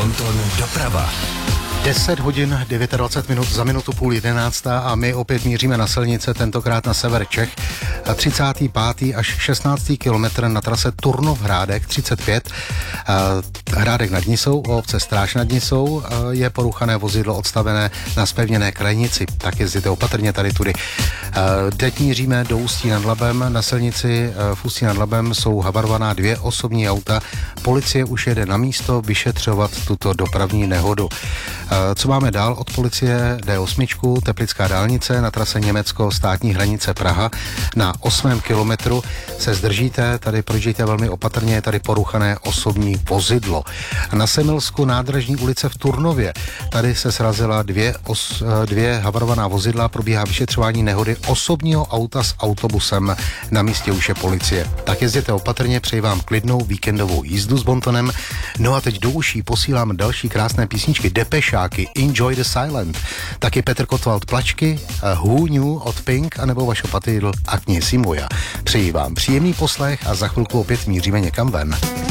Bonton doprava. 10 hodin 29 minut, za minutu půl 11 a my opět míříme na silnice, tentokrát na sever Čech. 35. až 16. kilometr na trase Turnov-Hrádek 35. Hrádek nad Nisou, obce Stráž nad Nisou, je poruchané vozidlo odstavené na zpevněné krajnici. Tak jezdíte opatrně tady tudy. Teď míříme do Ústí nad Labem. Na silnici v Ústí nad Labem jsou havarovaná 2 osobní auta. Policie už jede na místo vyšetřovat tuto dopravní nehodu. Co máme dál od policie? D8, Teplická dálnice na trase Německo-státní hranice Praha. Na 8. kilometru se zdržíte, tady projíždějte velmi opatrně, je tady poruchané osobní vozidlo. Na Semilsku nádražní ulice v Turnově, tady se srazila dvě havarovaná vozidla, probíhá vyšetřování nehody osobního auta s autobusem, na místě už je policie. Tak jezděte opatrně, přeji vám klidnou víkendovou jízdu s Bontonem. No a teď do uší posílám další krásné písničky, Depešáky, Enjoy the Silent, taky Petr Kotwald Plačky, Who Knew od Pink, anebo Vašo Patýdl Agni Simuja. Přeji vám příjemný poslech a za chvilku opět míříme někam ven.